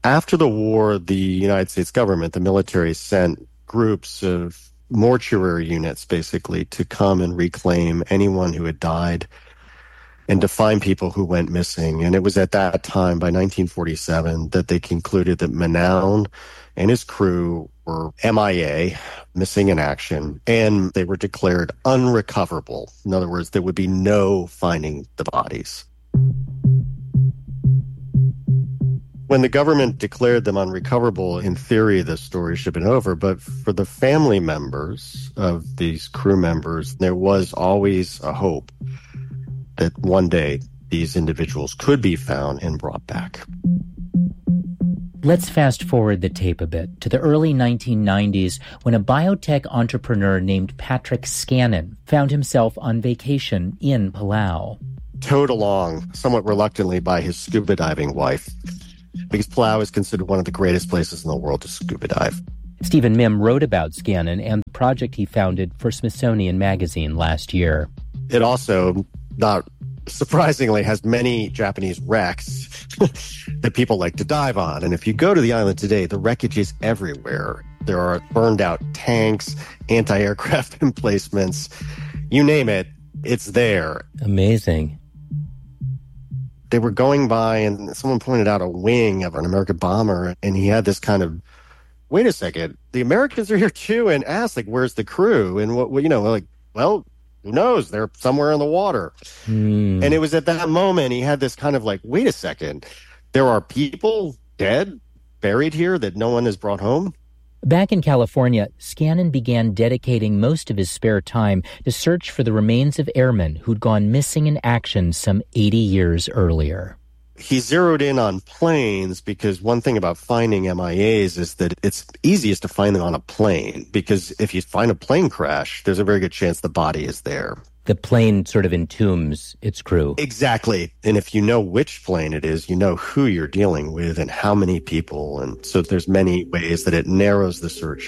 After the war, the United States government, the military, sent groups of mortuary units, basically, to come and reclaim anyone who had died and to find people who went missing. And it was at that time, by 1947, that they concluded that Manown and his crew were MIA, missing in action, and they were declared unrecoverable. In other words, there would be no finding the bodies. When the government declared them unrecoverable, in theory, the story should have been over. But for the family members of these crew members, there was always a hope that one day these individuals could be found and brought back. Let's fast forward the tape a bit to the early 1990s when a biotech entrepreneur named Patrick Scannon found himself on vacation in Palau. Towed along somewhat reluctantly by his scuba diving wife, because Palau is considered one of the greatest places in the world to scuba dive. Stephen Mihm wrote about Scannon and the project he founded for Smithsonian Magazine last year. It also, not surprisingly, has many Japanese wrecks that people like to dive on. And if you go to the island today, the wreckage is everywhere. There are burned out tanks, anti-aircraft emplacements, you name it, it's there. Amazing. They were going by and someone pointed out a wing of an American bomber, and he had this kind of, wait a second, the Americans are here too, and asked, like, where's the crew? And what, you know, like, well, who knows? They're somewhere in the water. And it was at that moment he had this kind of like, wait a second, there are people dead, buried here that no one has brought home? Back in California, Scannon began dedicating most of his spare time to search for the remains of airmen who'd gone missing in action some 80 years earlier. He zeroed in on planes because one thing about finding MIAs is that it's easiest to find them on a plane, because if you find a plane crash, there's a very good chance the body is there. The plane sort of entombs its crew. Exactly. And if you know which plane it is, you know who you're dealing with and how many people. And so there's many ways that it narrows the search.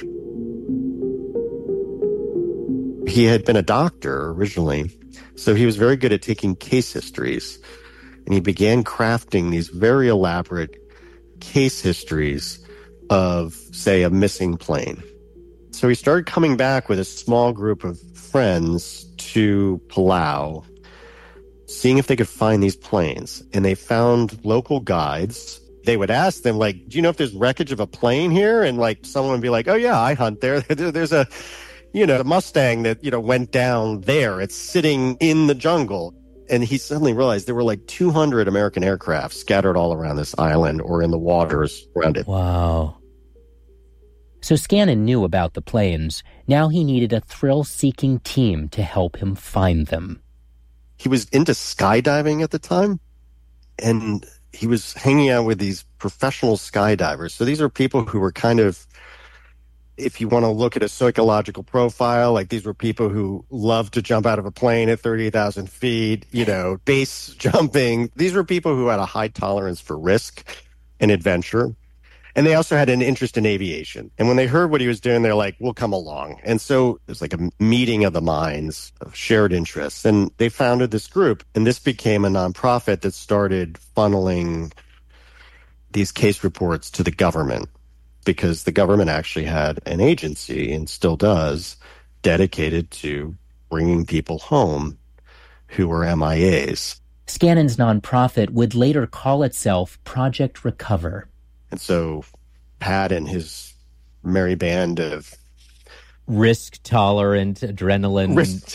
He had been a doctor originally, so he was very good at taking case histories. And he began crafting these very elaborate case histories of, say, a missing plane. So he started coming back with a small group of friends to Palau, seeing if they could find these planes. And they found local guides. They would ask them, like, do you know if there's wreckage of a plane here? And, like, someone would be like, oh, yeah, I hunt there. There's a, a Mustang that, went down there. It's sitting in the jungle. And he suddenly realized there were like 200 American aircraft scattered all around this island or in the waters around it. Wow. So Scannon knew about the planes. Now he needed a thrill-seeking team to help him find them. He was into skydiving at the time, and he was hanging out with these professional skydivers. So these are people who were kind of, if you want to look at a psychological profile, like these were people who loved to jump out of a plane at 30,000 feet, base jumping. These were people who had a high tolerance for risk and adventure. And they also had an interest in aviation. And when they heard what he was doing, they're like, we'll come along. And so it was like a meeting of the minds of shared interests. And they founded this group. And this became a nonprofit that started funneling these case reports to the government, because the government actually had an agency, and still does, dedicated to bringing people home who were MIAs. Scannon's nonprofit would later call itself Project Recover. And so Pat and his merry band of risk-tolerant adrenaline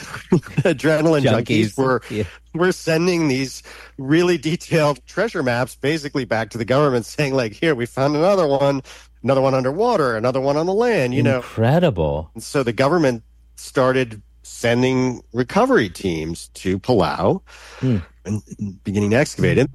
junkies were sending these really detailed treasure maps basically back to the government, saying, like, here, we found another one underwater, another one on the land, Incredible. And so the government started sending recovery teams to Palau and beginning to excavate it.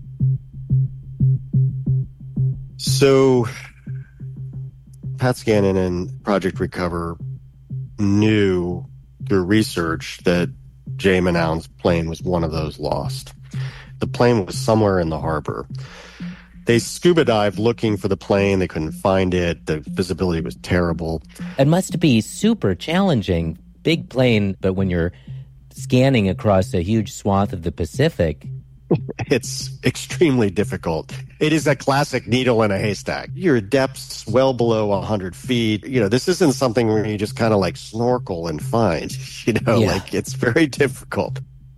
So Pat Scannon and Project Recover knew through research that Jay Manown's plane was one of those lost. The plane was somewhere in the harbor. They scuba dived looking for the plane. They couldn't find it. The visibility was terrible. It must be super challenging. Big plane, but when you're scanning across a huge swath of the Pacific, it's extremely difficult. It is a classic needle in a haystack. Your depth's well below 100 feet. This isn't something where you just kind of like snorkel and find, like it's very difficult.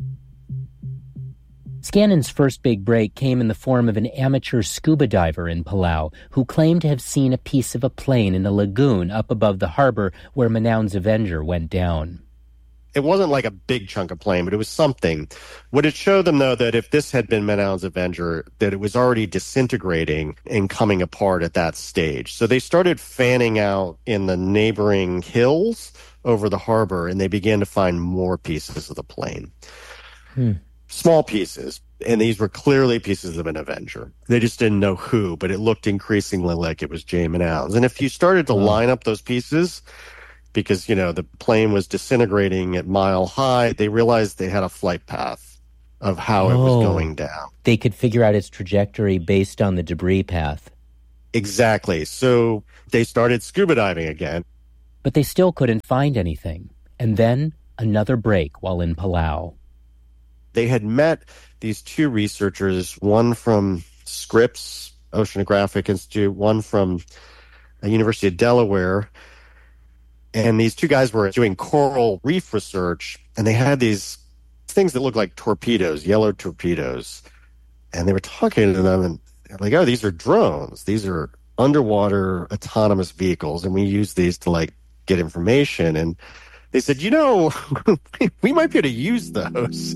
Scannon's first big break came in the form of an amateur scuba diver in Palau who claimed to have seen a piece of a plane in a lagoon up above the harbor where Manaun's Avenger went down. It wasn't like a big chunk of plane, but it was something. Would it show them, though, that if this had been Manaun's Avenger, that it was already disintegrating and coming apart at that stage? So they started fanning out in the neighboring hills over the harbor, and they began to find more pieces of the plane. Small pieces, and these were clearly pieces of an Avenger. They just didn't know who, but it looked increasingly like it was Jay Manaun's. And if you started to line up those pieces, because, the plane was disintegrating at mile high, they realized they had a flight path of how it was going down. They could figure out its trajectory based on the debris path. Exactly. So they started scuba diving again. But they still couldn't find anything. And then another break while in Palau. They had met these two researchers, one from Scripps Oceanographic Institute, one from the University of Delaware. And these two guys were doing coral reef research, and they had these things that looked like torpedoes, yellow torpedoes. And they were talking to them, and they're like, oh, these are drones. These are underwater autonomous vehicles, and we use these to, get information. And they said, we might be able to use those.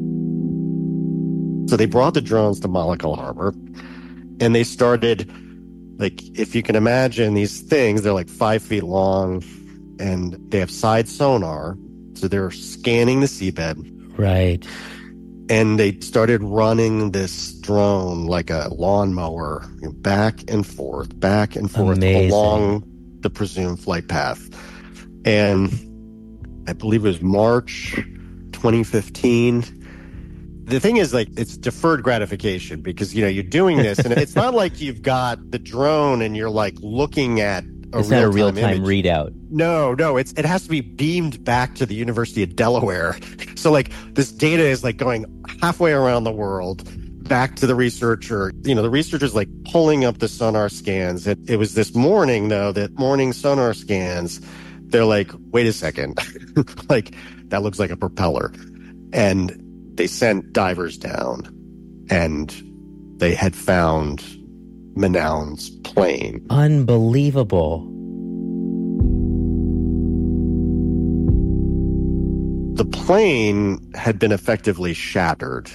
So they brought the drones to Malakal Harbor, and they started, if you can imagine these things, they're 5 feet long, and they have side sonar, so they're scanning the seabed. Right. And they started running this drone like a lawnmower, back and forth Amazing. Along the presumed flight path. And I believe it was March 2015. The thing is, it's deferred gratification because, you're doing this, and it's not like you've got the drone and you're, looking at it's not a real-time readout. No, it has to be beamed back to the University of Delaware. So, this data is, going halfway around the world back to the researcher. The researcher's, pulling up the sonar scans. It was this morning, though, that morning sonar scans, they're like, wait a second. That looks like a propeller. And they sent divers down, and they had found Manaun's plane. Unbelievable. The plane had been effectively shattered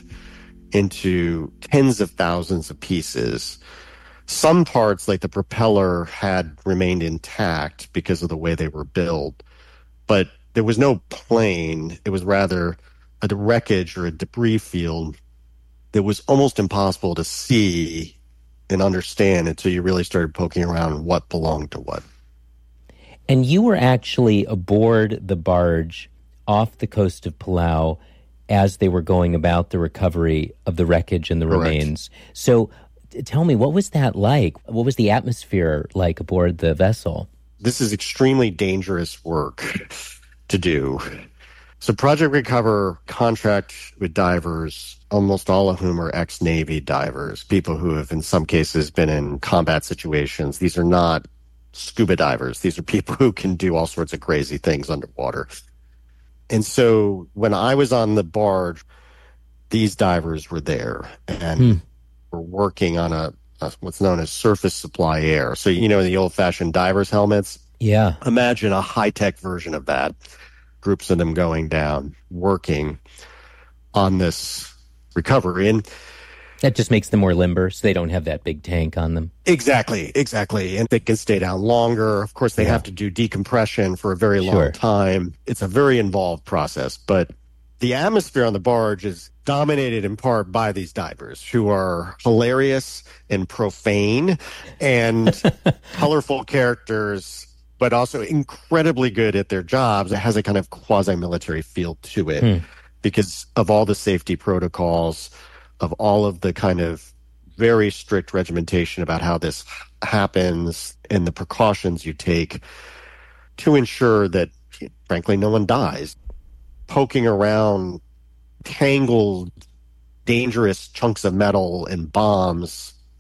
into tens of thousands of pieces. Some parts, like the propeller, had remained intact because of the way they were built, but there was no plane. It was rather a wreckage or a debris field that was almost impossible to see and understand until you really started poking around what belonged to what. And you were actually aboard the barge off the coast of Palau as they were going about the recovery of the wreckage and the remains. So tell me, what was that like? What was the atmosphere like aboard the vessel? This is extremely dangerous work to do. So Project Recover contract with divers, almost all of whom are ex-Navy divers, people who have in some cases been in combat situations. These are not scuba divers. These are people who can do all sorts of crazy things underwater. And so when I was on the barge, these divers were there and were working on a what's known as surface supply air. So, the old-fashioned divers' helmets? Yeah. Imagine a high-tech version of that. Groups of them going down, working on this recovery. And that just makes them more limber, so they don't have that big tank on them. Exactly. And they can stay down longer. Of course, they have to do decompression for a very long time. It's a very involved process, but the atmosphere on the barge is dominated in part by these divers who are hilarious and profane and colorful characters, but also incredibly good at their jobs. It has a kind of quasi-military feel to it because of all the safety protocols, of all of the kind of very strict regimentation about how this happens and the precautions you take to ensure that, frankly, no one dies. Poking around tangled, dangerous chunks of metal and bombs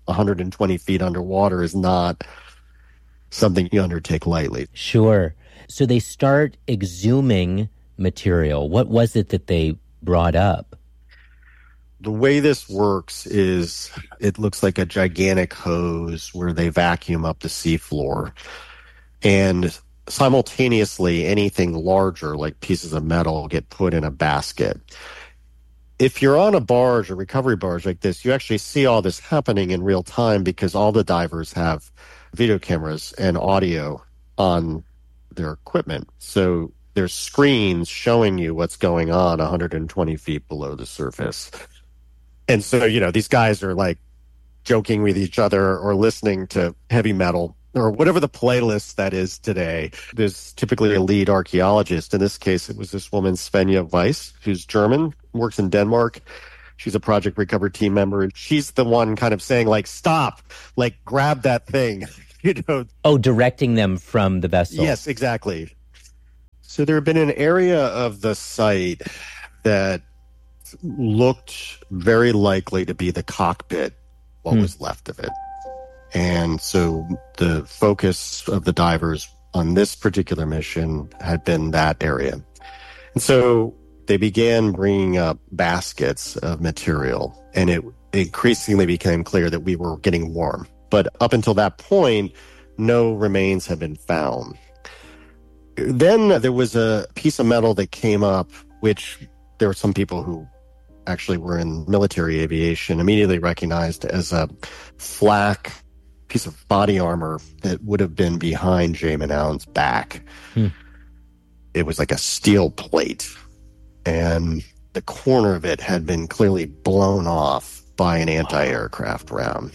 120 feet underwater is not something you undertake lightly. Sure. So they start exhuming material. What was it that they brought up? The way this works is it looks like a gigantic hose where they vacuum up the seafloor. And simultaneously, anything larger, like pieces of metal, get put in a basket. If you're on a barge, a recovery barge like this, you actually see all this happening in real time because all the divers have video cameras and audio on their equipment. So there's screens showing you what's going on 120 feet below the surface. And so, these guys are like joking with each other or listening to heavy metal or whatever the playlist that is today. There's typically a lead archaeologist. In this case, it was this woman, Svenja Weiss, who's German, works in Denmark. She's a Project Recover team member. And she's the one kind of saying, like, stop, like, grab that thing, Oh, directing them from the vessel. Yes, exactly. So there had been an area of the site that looked very likely to be the cockpit, what was left of it. And so the focus of the divers on this particular mission had been that area. And so they began bringing up baskets of material, and it increasingly became clear that we were getting warm. But up until that point, no remains had been found. Then there was a piece of metal that came up, which there were some people who actually were in military aviation immediately recognized as a flak piece of body armor that would have been behind Jay Manown's back. It was like a steel plate, and the corner of it had been clearly blown off by an anti-aircraft round.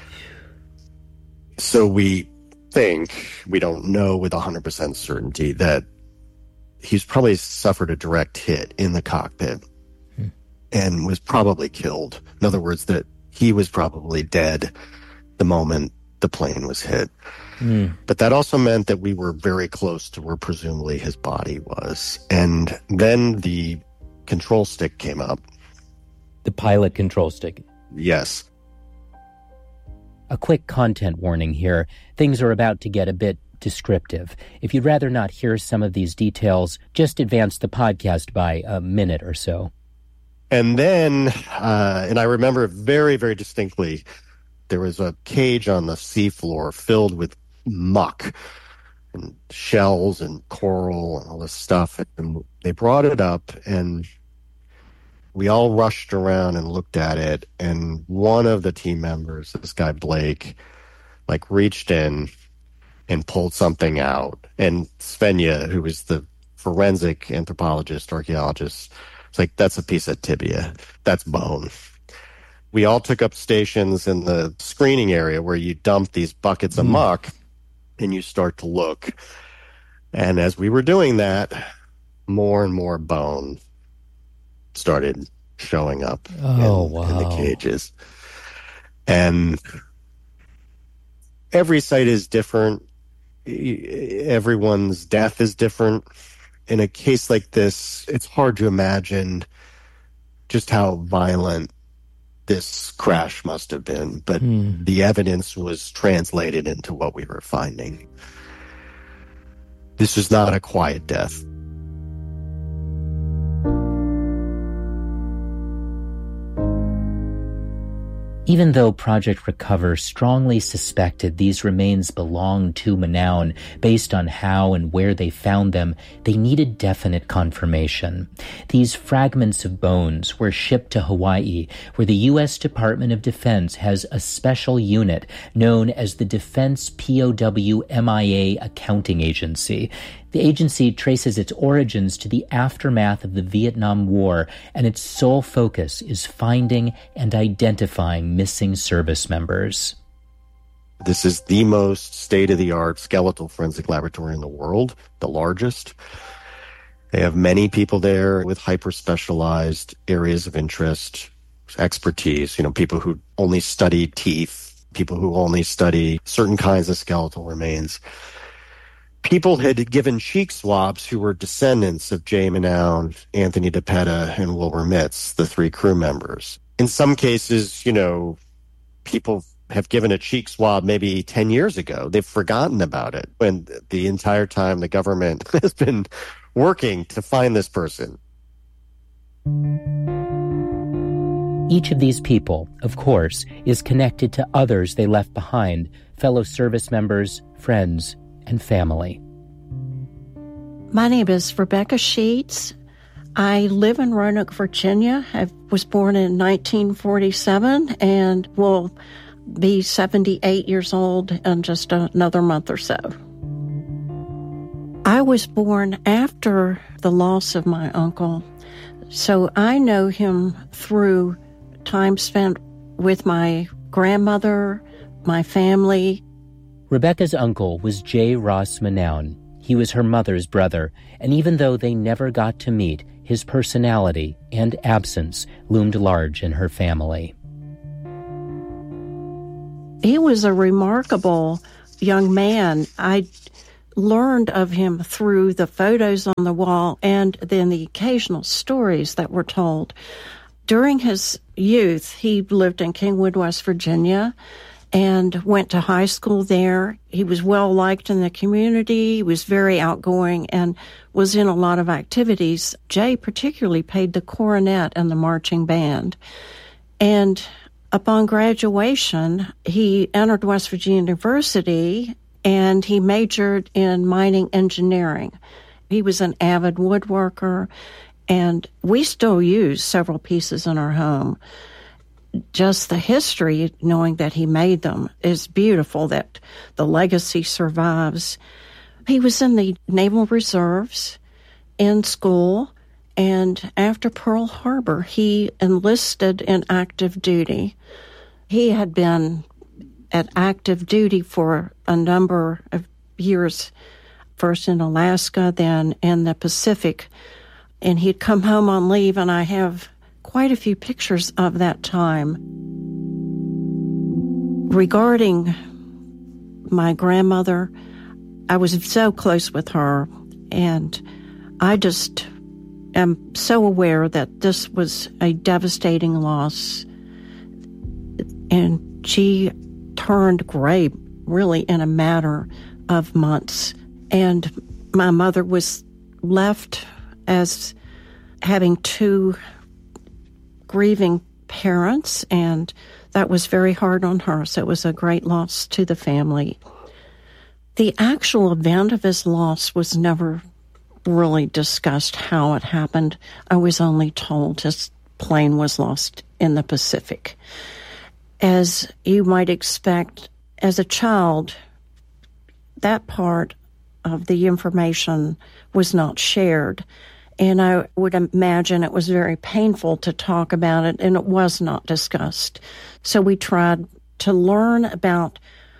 So we don't know with 100% certainty that he's probably suffered a direct hit in the cockpit and was probably killed. In other words, that he was probably dead the moment the plane was hit. But that also meant that we were very close to where presumably his body was. And then the control stick came up. The pilot control stick. Yes. A quick content warning here. Things are about to get a bit descriptive. If you'd rather not hear some of these details, just advance the podcast by a minute or so. And then, and I remember very, very distinctly, there was a cage on the seafloor filled with muck and shells and coral and all this stuff. And they brought it up, and we all rushed around and looked at it. And one of the team members, this guy Blake, like reached in and pulled something out. And Svenja, who was the forensic anthropologist, archaeologist, was like, that's a piece of tibia. That's bone. We all took up stations in the screening area where you dump these buckets of muck and you start to look. And as we were doing that, more and more bone started showing up in the cages. And every site is different. Everyone's death is different. In a case like this, it's hard to imagine just how violent this crash must have been, but the evidence was translated into what we were finding. This is not a quiet death. Even though Project Recover strongly suspected these remains belonged to Manown based on how and where they found them, they needed definite confirmation. These fragments of bones were shipped to Hawaii, where the U.S. Department of Defense has a special unit known as the Defense POW MIA Accounting Agency. The agency traces its origins to the aftermath of the Vietnam War, and its sole focus is finding and identifying missing service members. This is the most state-of-the-art skeletal forensic laboratory in the world, the largest. They have many people there with hyper-specialized areas of interest, expertise, people who only study teeth, people who only study certain kinds of skeletal remains. People had given cheek swabs who were descendants of Jay Manown, Anthony DePetta, and Wilbur Mitz, the three crew members. In some cases, people have given a cheek swab maybe 10 years ago. They've forgotten about it. And the entire time the government has been working to find this person. Each of these people, of course, is connected to others they left behind, fellow service members, friends, and family. My name is Rebecca Sheets. I live in Roanoke, Virginia. I was born in 1947 and will be 78 years old in just another month or so. I was born after the loss of my uncle, so I know him through time spent with my grandmother, my family. Rebecca's uncle was J. Ross Manown. He was her mother's brother, and even though they never got to meet, his personality and absence loomed large in her family. He was a remarkable young man. I learned of him through the photos on the wall and then the occasional stories that were told. During his youth, he lived in Kingwood, West Virginia, and went to high school there. He was well liked in the community. He was very outgoing and was in a lot of activities. Jay particularly played the cornet and the marching band. And upon graduation, he entered West Virginia University and he majored in mining engineering. He was an avid woodworker, and we still use several pieces in our home. Just the history, knowing that he made them, is beautiful, that the legacy survives. He was in the Naval Reserves in school, and after Pearl Harbor, he enlisted in active duty. He had been at active duty for a number of years, first in Alaska, then in the Pacific, and he'd come home on leave, and I have quite a few pictures of that time. Regarding my grandmother, I was so close with her, and I just am so aware that this was a devastating loss, and she turned gray really in a matter of months, and my mother was left as having two grieving parents, and that was very hard on her, so it was a great loss to the family. The actual event of his loss was never really discussed how it happened. I was only told his plane was lost in the Pacific. As you might expect, as a child, that part of the information was not shared. And I would imagine it was very painful to talk about it, and it was not discussed. So we tried to learn about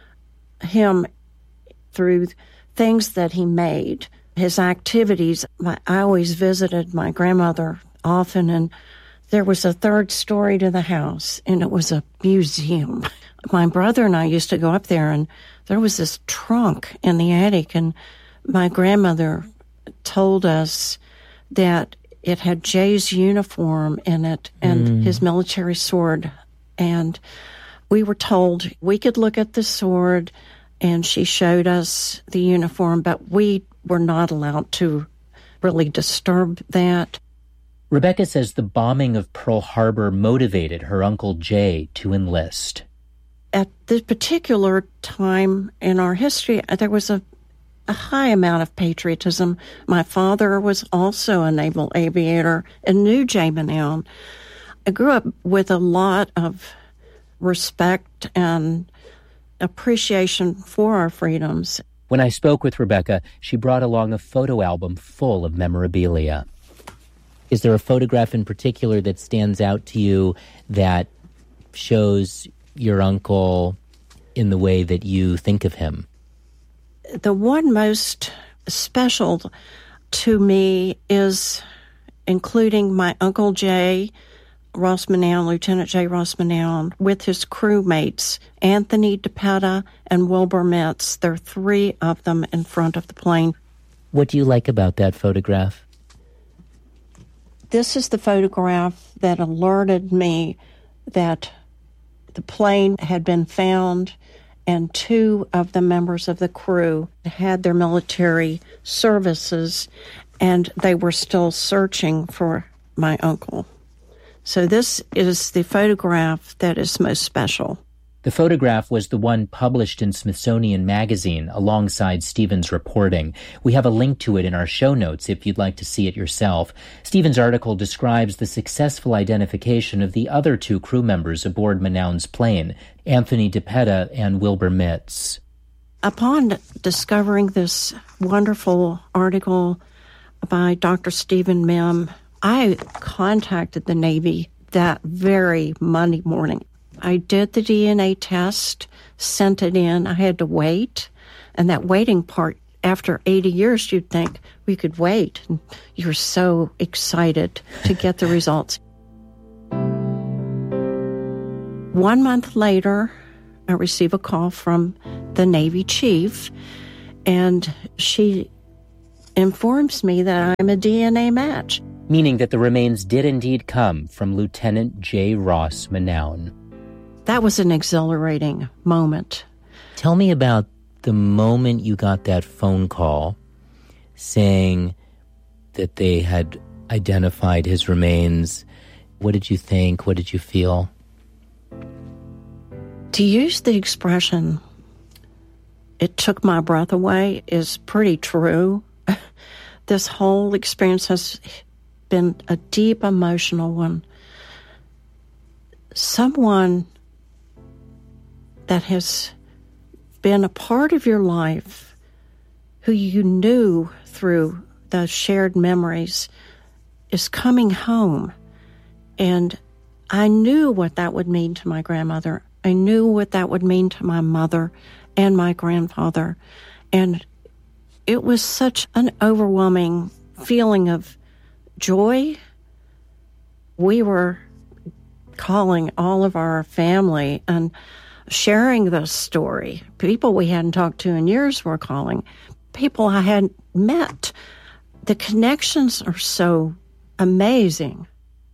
him through things that he made, his activities. I always visited my grandmother often, and there was a third story to the house, and it was a museum. My brother and I used to go up there, and there was this trunk in the attic, and my grandmother told us that it had Jay's uniform in it and his military sword. And we were told we could look at the sword, and she showed us the uniform, but we were not allowed to really disturb that. Rebecca says the bombing of Pearl Harbor motivated her Uncle Jay to enlist. At this particular time in our history, there was a high amount of patriotism. My father was also a naval aviator and knew Jay Manown. I grew up with a lot of respect and appreciation for our freedoms. When I spoke with Rebecca, she brought along a photo album full of memorabilia. Is there a photograph in particular that stands out to you that shows your uncle in the way that you think of him? The one most special to me is including my Uncle Jay Ross Manown, Lieutenant J. Ross Manown, with his crewmates, Anthony DePetta and Wilbur Metz. There are three of them in front of the plane. What do you like about that photograph? This is the photograph that alerted me that The plane had been found, and 2 of the members of the crew had their military services, and they were still searching for my uncle. So this is the photograph that is most special. The photograph was the one published in Smithsonian Magazine alongside Stephen's reporting. We have a link to it in our show notes if you'd like to see it yourself. Stephen's article describes the successful identification of the other 2 crew members aboard Manown's plane, Anthony DiPetta and Wilbur Mitz. Upon discovering this wonderful article by Dr. Stephen Mihm, I contacted the Navy that very Monday morning. I did the DNA test, sent it in. I had to wait. And that waiting part, after 80 years, you'd think we could wait. And you're so excited to get the results. 1 month later, I receive a call from the Navy chief, and she informs me that I'm a DNA match. Meaning that the remains did indeed come from Lieutenant J. Ross Manown. That was an exhilarating moment. Tell me about the moment you got that phone call saying that they had identified his remains. What did you think? What did you feel? To use the expression, "it took my breath away," is pretty true. This whole experience has been a deep emotional one. Someone that has been a part of your life, who you knew through the shared memories, is coming home. And I knew what that would mean to my grandmother. I knew what that would mean to my mother and my grandfather. And it was such an overwhelming feeling of joy. We were calling all of our family and sharing this story. People we hadn't talked to in years were calling. People I hadn't met. The connections are so amazing.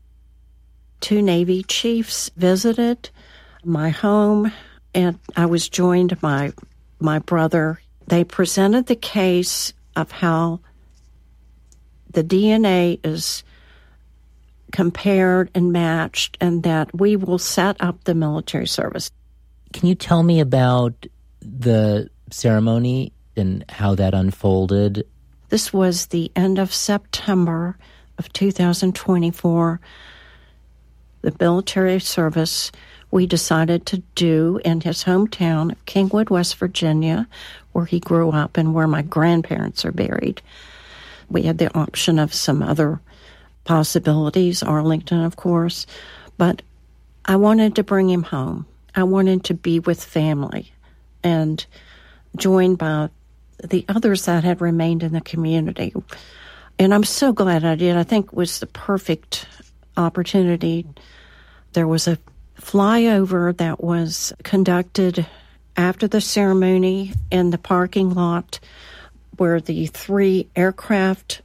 2 Navy chiefs visited my home, and I was joined by my brother. They presented the case of how the DNA is compared and matched, and that we will set up the military service. Can you tell me about the ceremony and how that unfolded? This was the end of September of 2024. The military service we decided to do in his hometown of Kingwood, West Virginia, where he grew up and where my grandparents are buried. We had the option of some other possibilities, Arlington, of course, but I wanted to bring him home. I wanted to be with family and joined by the others that had remained in the community. And I'm so glad I did. I think it was the perfect opportunity. There was a flyover that was conducted after the ceremony in the parking lot where the 3 aircraft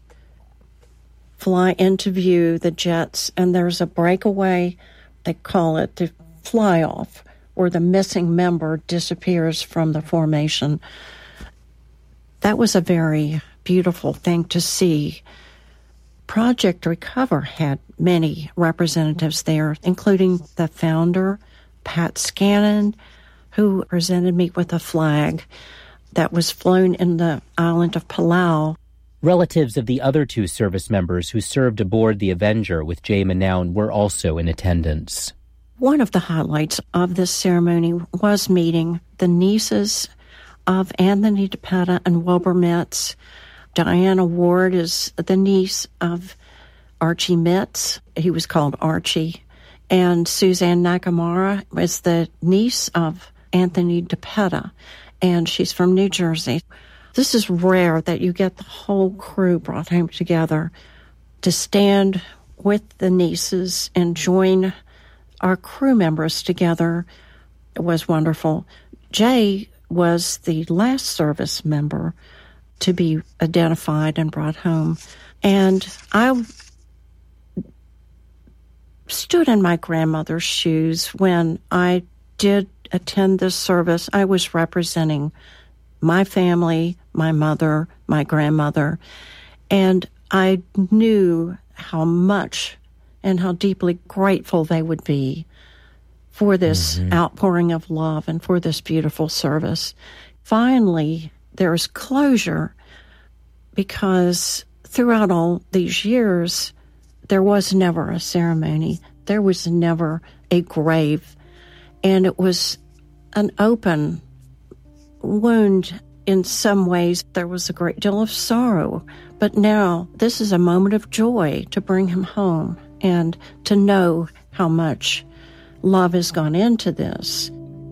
fly into view, the jets, and there's a breakaway, they call it the fly-off, where the missing member disappears from the formation. That was a very beautiful thing to see. Project Recover had many representatives there, including the founder, Pat Scannon, who presented me with a flag that was flown in the island of Palau. Relatives of the other 2 service members who served aboard the Avenger with Jay Manown were also in attendance. One of the highlights of this ceremony was meeting the nieces of Anthony DiPetta and Wilbur Mitz. Diana Ward is the niece of Archie Mitz. He was called Archie. And Suzanne Nakamura is the niece of Anthony DiPetta, and she's from New Jersey. This is rare that you get the whole crew brought home together to stand with the nieces and join our crew members together. It was wonderful. Jay was the last service member to be identified and brought home. And I stood in my grandmother's shoes when I did attend this service, I was representing my family, my mother, my grandmother, and I knew how much and how deeply grateful they would be for this outpouring of love and for this beautiful service. Finally, there's closure, because throughout all these years, there was never a ceremony. There was never a grave. And it was an open wound in some ways. There was a great deal of sorrow. But now this is a moment of joy to bring him home and to know how much love has gone into this.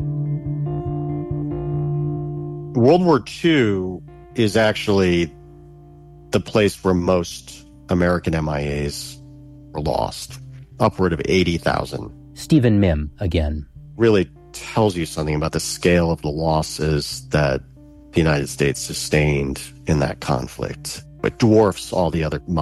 World War II is actually the place where most American MIAs were lost, upward of 80,000. Stephen Mihm again. Really tells you something about the scale of the losses that the United States sustained in that conflict. It dwarfs all the other